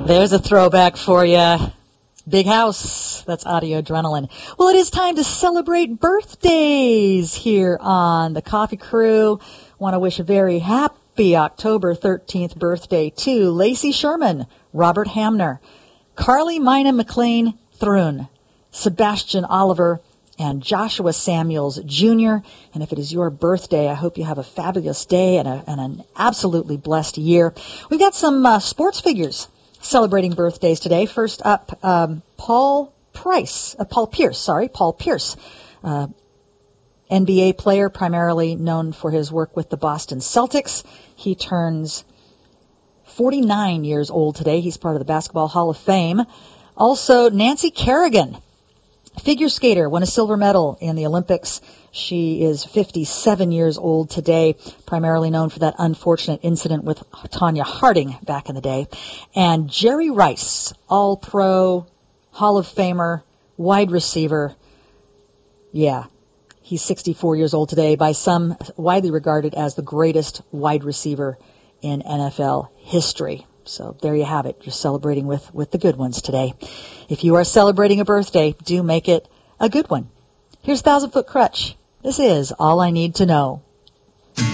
There's a throwback for you. Big House. That's Audio Adrenaline. Well, it is time to celebrate birthdays here on the Coffee Crew. Want to wish a very happy October 13th birthday to Lacey Sherman, Robert Hamner, Carly Mina McLean Thrun, Sebastian Oliver, and Joshua Samuels Jr. And if it is your birthday, I hope you have a fabulous day and an absolutely blessed year. We've got some sports figures celebrating birthdays today. First up, Paul Pierce, NBA player, primarily known for his work with the Boston Celtics. He turns 49 years old today. He's part of the Basketball Hall of Fame. Also, Nancy Kerrigan, figure skater, won a silver medal in the Olympics. She is 57 years old today, primarily known for that unfortunate incident with Tanya Harding back in the day. And Jerry Rice, All-Pro, Hall of Famer, wide receiver. Yeah, he's 64 years old today, by some widely regarded as the greatest wide receiver in NFL history. So there you have it. You're celebrating with the good ones today. If you are celebrating a birthday, do make it a good one. Here's 1,000 Foot Crutch. This is All I Need to Know.